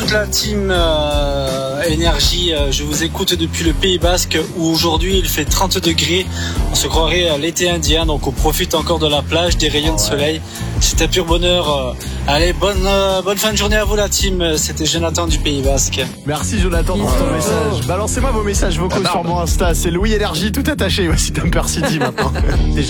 toute la team Énergie. Je vous écoute depuis le Pays Basque où aujourd'hui il fait 30 degrés. On se croirait à l'été indien, donc on profite encore de la plage, des rayons de soleil. C'est un pur bonheur. Allez, bonne fin de journée à vous la team. C'était Jonathan du Pays Basque. Merci Jonathan pour ton message. Balancez-moi vos messages vocaux sur mon Insta. C'est Louis Énergie tout attaché. Voici Dumper City maintenant. Déjà.